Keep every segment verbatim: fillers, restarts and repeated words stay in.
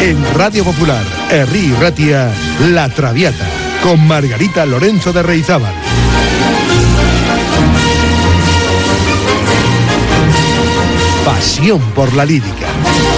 En Radio Popular, Herri Ratia, La Traviata, con Margarita Lorenzo de Reizábal. Pasión por la lírica.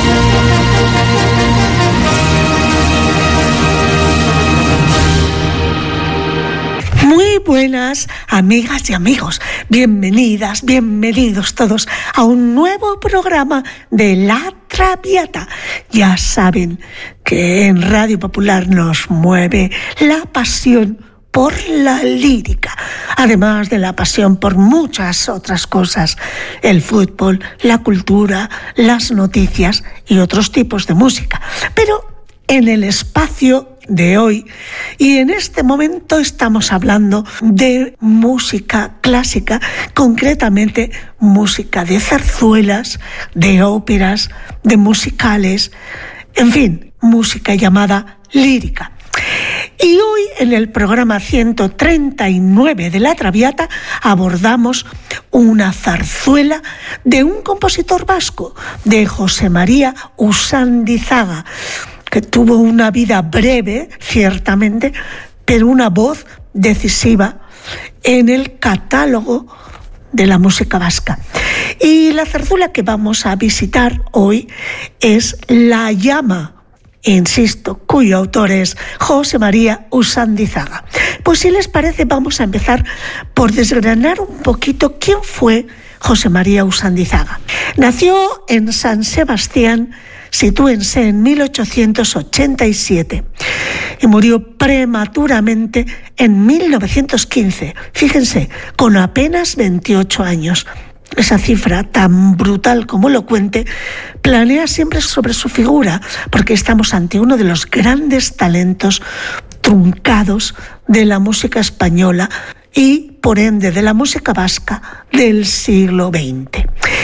Muy buenas amigas y amigos, bienvenidas, bienvenidos todos a un nuevo programa de La Traviata. Ya saben que en Radio Popular nos mueve la pasión por la lírica, además de la pasión por muchas otras cosas, el fútbol, la cultura, las noticias y otros tipos de música. Pero en el espacio de hoy y en este momento estamos hablando de música clásica, concretamente música de zarzuelas, de óperas, de musicales, en fin, música llamada lírica. Y hoy en el programa ciento treinta y nueve de La Traviata abordamos una zarzuela de un compositor vasco, de José María Usandizaga, que tuvo una vida breve, ciertamente, pero una voz decisiva en el catálogo de la música vasca. Y la zarzuela que vamos a visitar hoy es La Llama, insisto, cuyo autor es José María Usandizaga. Pues si les parece, vamos a empezar por desgranar un poquito quién fue José María Usandizaga. Nació en San Sebastián, sitúense, en mil ochocientos ochenta y siete y murió prematuramente en mil novecientos quince, fíjense, con apenas veintiocho años. Esa cifra tan brutal como elocuente planea siempre sobre su figura, porque estamos ante uno de los grandes talentos truncados de la música española y, por ende, de la música vasca del siglo veinte.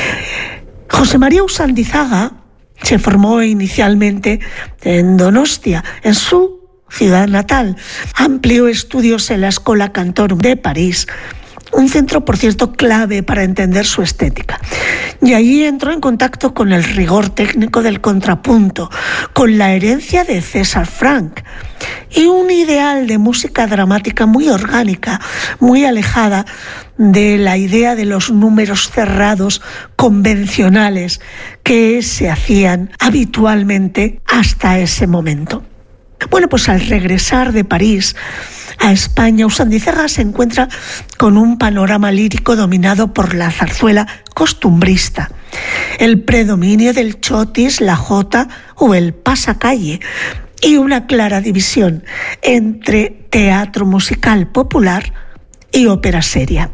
José María Usandizaga se formó inicialmente en Donostia, en su ciudad natal. Amplió estudios en la Escola Cantorum de París, un centro, por cierto, clave para entender su estética. Y allí entró en contacto con el rigor técnico del contrapunto, con la herencia de César Franck y un ideal de música dramática muy orgánica, muy alejada de la idea de los números cerrados convencionales que se hacían habitualmente hasta ese momento. Bueno, pues al regresar de París a España, Usandizaga se encuentra con un panorama lírico dominado por la zarzuela costumbrista, el predominio del chotis, la jota o el pasacalle, y una clara división entre teatro musical popular y ópera seria.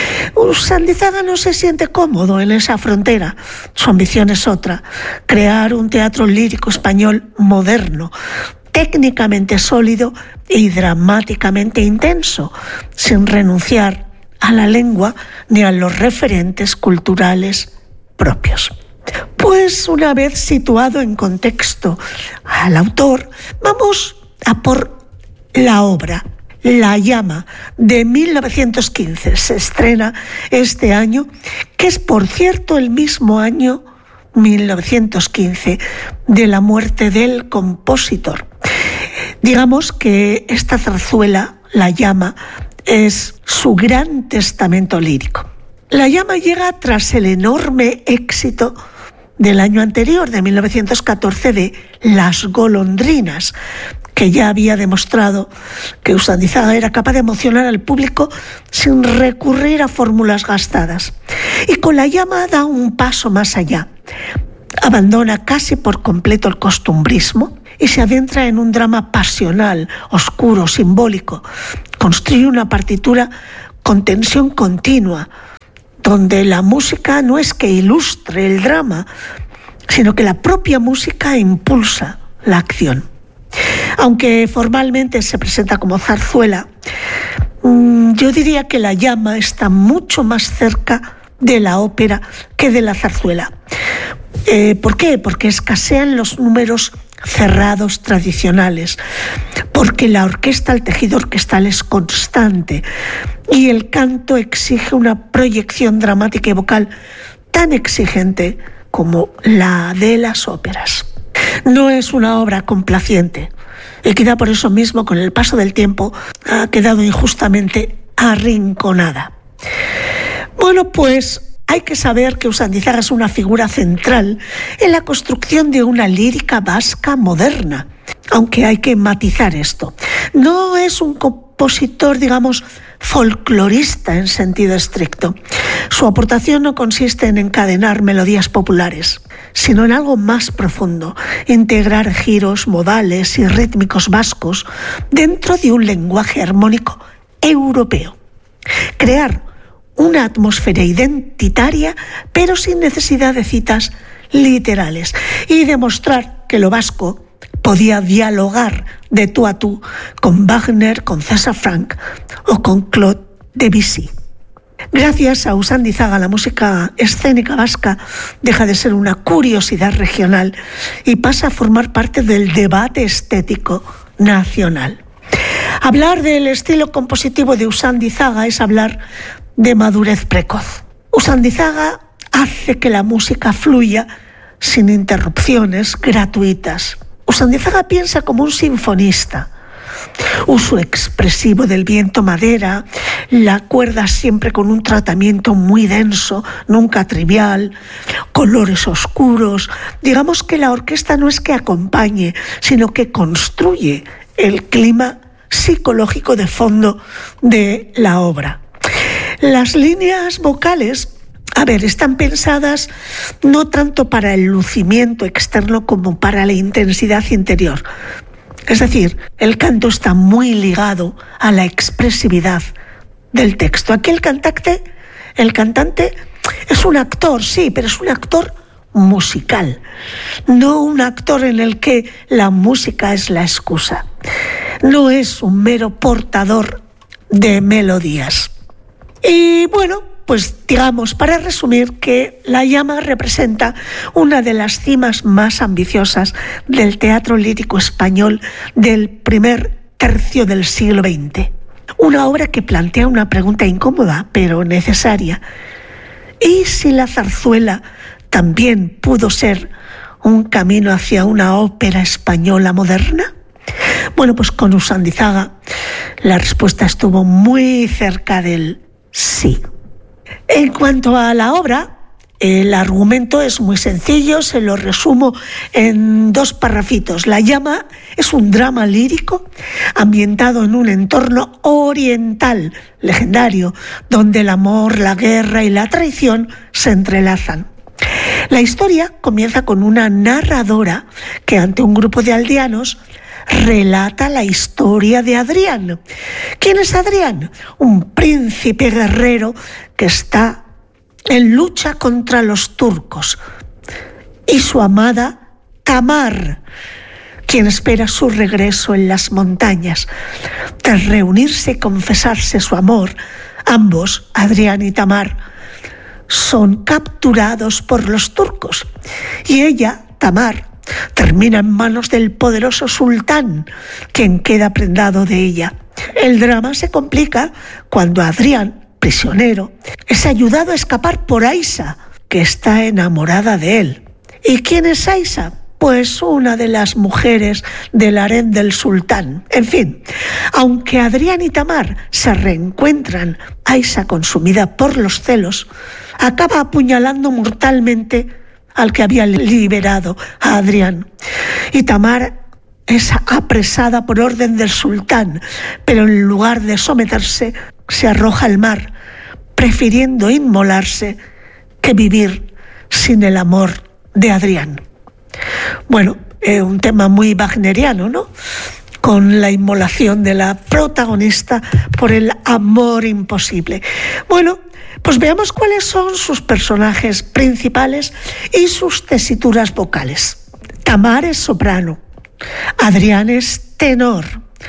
Usandizaga no se siente cómodo en esa frontera. Su ambición es otra: crear un teatro lírico español moderno, técnicamente sólido y dramáticamente intenso, sin renunciar a la lengua ni a los referentes culturales propios. Pues una vez situado en contexto al autor, vamos a por la obra. La Llama, de mil novecientos quince, se estrena este año, que es, por cierto, el mismo año mil novecientos quince de la muerte del compositor. Digamos que esta zarzuela, La Llama, es su gran testamento lírico. La Llama llega tras el enorme éxito del año anterior, de mil novecientos catorce, de Las Golondrinas, que ya había demostrado que Usandizaga era capaz de emocionar al público sin recurrir a fórmulas gastadas. Y con La Llama da un paso más allá. Abandona casi por completo el costumbrismo y se adentra en un drama pasional, oscuro, simbólico. Construye una partitura con tensión continua, donde la música no es que ilustre el drama, sino que la propia música impulsa la acción. Aunque formalmente se presenta como zarzuela, yo diría que La Llama está mucho más cerca de la ópera que de la zarzuela. Eh, ¿Por qué? Porque escasean los números cerrados tradicionales, porque la orquesta, el tejido orquestal es constante y el canto exige una proyección dramática y vocal tan exigente como la de las óperas. No es una obra complaciente y quizá por eso mismo, con el paso del tiempo, ha quedado injustamente arrinconada. Bueno, pues hay que saber que Usandizaga es una figura central en la construcción de una lírica vasca moderna, aunque hay que matizar esto. No es un compositor, digamos, folclorista en sentido estricto. Su aportación no consiste en encadenar melodías populares, sino en algo más profundo, integrar giros modales y rítmicos vascos dentro de un lenguaje armónico europeo. Crear una atmósfera identitaria, pero sin necesidad de citas literales, y demostrar que lo vasco podía dialogar de tú a tú con Wagner, con César Franck o con Claude Debussy. Gracias a Usandizaga, la música escénica vasca deja de ser una curiosidad regional y pasa a formar parte del debate estético nacional. Hablar del estilo compositivo de Usandizaga es hablar de madurez precoz. Usandizaga hace que la música fluya sin interrupciones gratuitas. Usandizaga piensa como un sinfonista. Uso expresivo del viento madera, la cuerda siempre con un tratamiento muy denso, nunca trivial, colores oscuros. Digamos que la orquesta no es que acompañe, sino que construye el clima psicológico de fondo de la obra. Las líneas vocales, a ver, están pensadas no tanto para el lucimiento externo como para la intensidad interior. Es decir, el canto está muy ligado a la expresividad del texto. Aquí el cantante, el cantante es un actor, sí, pero es un actor musical, no un actor en el que la música es la excusa. No es un mero portador de melodías. Y bueno, pues digamos, para resumir, que La llama representa una de las cimas más ambiciosas del teatro lírico español del primer tercio del siglo veinte. Una obra que plantea una pregunta incómoda, pero necesaria. ¿Y si la zarzuela también pudo ser un camino hacia una ópera española moderna? Bueno, pues con Usandizaga la respuesta estuvo muy cerca del sí. En cuanto a la obra, el argumento es muy sencillo, se lo resumo en dos parrafitos. La llama es un drama lírico ambientado en un entorno oriental legendario, donde el amor, la guerra y la traición se entrelazan. La historia comienza con una narradora que, ante un grupo de aldeanos, relata la historia de Adrián. ¿Quién es Adrián? Un príncipe guerrero que está en lucha contra los turcos, y su amada Tamar, quien espera su regreso en las montañas. Tras reunirse y confesarse su amor, ambos, Adrián y Tamar, son capturados por los turcos, y ella, Tamar, termina en manos del poderoso sultán, quien queda prendado de ella. El drama se complica cuando Adrián, prisionero, es ayudado a escapar por Aisa, que está enamorada de él. ¿Y quién es Aisa? Pues una de las mujeres del harén del sultán. En fin, aunque Adrián y Tamar se reencuentran, Aisa, consumida por los celos, acaba apuñalando mortalmente al que había liberado a Adrián. Y Tamar es apresada por orden del sultán, pero en lugar de someterse, se arroja al mar, prefiriendo inmolarse que vivir sin el amor de Adrián. Bueno, eh, un tema muy wagneriano, ¿no? Con la inmolación de la protagonista por el amor imposible. Bueno, pues veamos cuáles son sus personajes principales y sus tesituras vocales. Tamar es soprano, Adrián es tenor,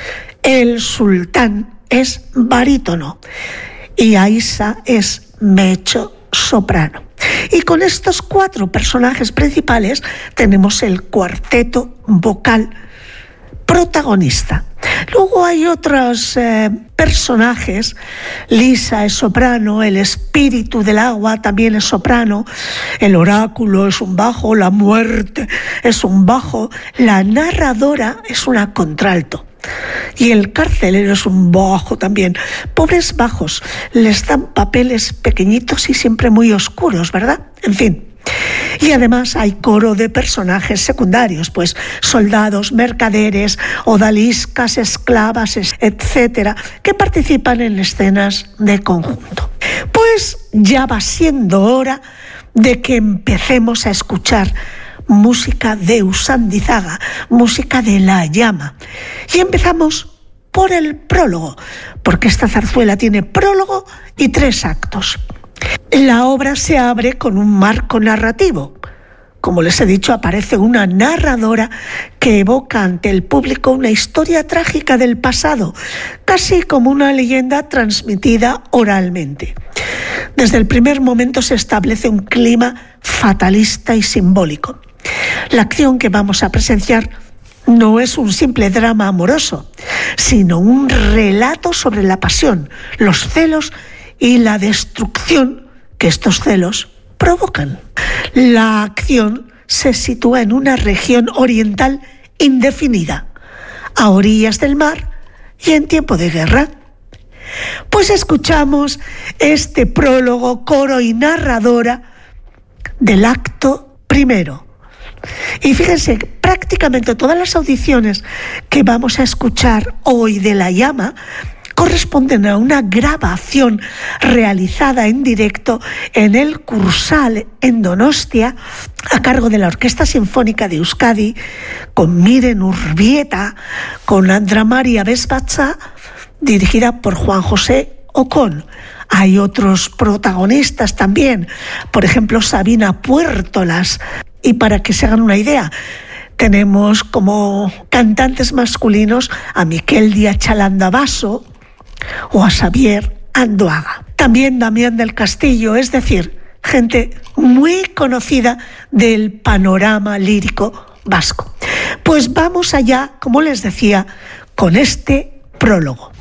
el sultán es barítono y Aisa es mezzo soprano. Y con estos cuatro personajes principales tenemos el cuarteto vocal protagonista. Luego hay otros eh, personajes. Lisa es soprano, el espíritu del agua también es soprano, el oráculo es un bajo, la muerte es un bajo, la narradora es una contralto. Y el carcelero es un bajo también. Pobres bajos, les dan papeles pequeñitos y siempre muy oscuros, ¿verdad? En fin. Y además hay coro de personajes secundarios, pues soldados, mercaderes, odaliscas, esclavas, etcétera, que participan en escenas de conjunto. Pues ya va siendo hora de que empecemos a escuchar música de Usandizaga, música de La Llama. Y empezamos por el prólogo, porque esta zarzuela tiene prólogo y tres actos. La obra se abre con un marco narrativo. Como les he dicho, aparece una narradora que evoca ante el público una historia trágica del pasado, casi como una leyenda transmitida oralmente. Desde el primer momento se establece un clima fatalista y simbólico. La acción que vamos a presenciar no es un simple drama amoroso, sino un relato sobre la pasión, los celos y la destrucción que estos celos provocan. La acción se sitúa en una región oriental indefinida, a orillas del mar y en tiempo de guerra. Pues escuchamos este prólogo, coro y narradora del acto primero. Y fíjense, prácticamente todas las audiciones que vamos a escuchar hoy de La Llama corresponden a una grabación realizada en directo en el Cursal en Donostia, a cargo de la Orquesta Sinfónica de Euskadi, con Miren Urbieta, con Andra María Vesbatza, dirigida por Juan José Ocón. Hay otros protagonistas también, por ejemplo Sabina Puertolas. Y para que se hagan una idea, tenemos como cantantes masculinos a Miquel Díaz Chalanda Basso o a Xavier Andoaga. También Damián del Castillo, es decir, gente muy conocida del panorama lírico vasco. Pues vamos allá, como les decía, con este prólogo.